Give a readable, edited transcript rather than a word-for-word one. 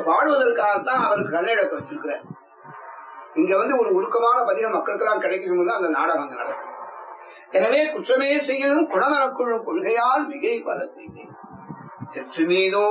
பாடுவதற்காகத்தான் அவருக்கு கண்ணழக்க வச்சிருக்கிறார். இங்க ஒரு ஒழுக்கமான பதிகம் மக்களுக்கெல்லாம் கிடைக்கணும் தான் அந்த நாடகம் நடக்கும். எனவே குற்றமே செய்யணும் குணமனக்குழும் கொள்கையால் மிகை பல செய்தேன் செற்று மீதோ